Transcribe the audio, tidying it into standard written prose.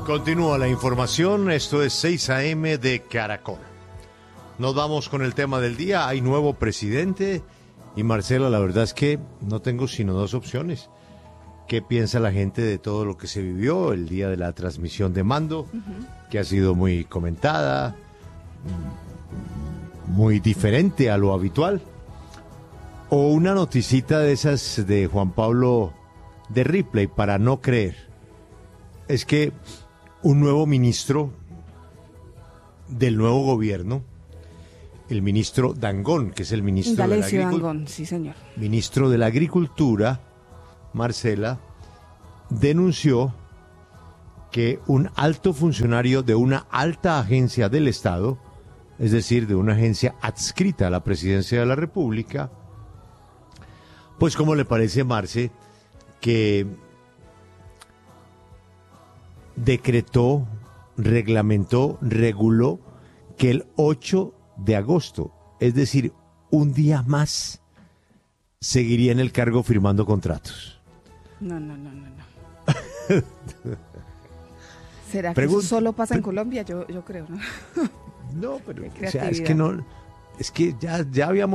Continúa la información, esto es 6 a.m. de Caracol. Nos vamos con el tema del día, hay nuevo presidente y Marcela, la verdad es que no tengo sino dos opciones. ¿Qué piensa la gente de todo lo que se vivió el día de la transmisión de mando, que ha sido muy comentada, muy diferente a lo habitual? O una noticita de esas de Juan Pablo de Ripley para no creer. Es que un nuevo ministro del nuevo gobierno, el ministro Dangond, que es el ministro de la Agricultura, Dangond, sí, señor. Ministro de la Agricultura, Marcela, denunció que un alto funcionario de una alta agencia del Estado, es decir, de una agencia adscrita a la Presidencia de la República, pues ¿cómo le parece, Marce, que decretó, reglamentó, reguló que el 8 de agosto, es decir, un día más, seguiría en el cargo firmando contratos? No. ¿Será que eso solo pasa en Colombia? Yo creo, ¿no? No, pero o sea, es que no, es que ya habíamos